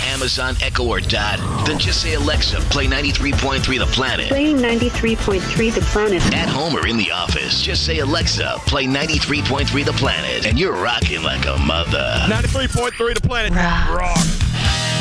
Amazon Echo or Dot? Then just say, Alexa, play 93.3 The Planet. Playing 93.3 The Planet. At home or in the office, just say, Alexa, play 93.3 The Planet. And you're rocking like a mother. 93.3 The Planet. Rock.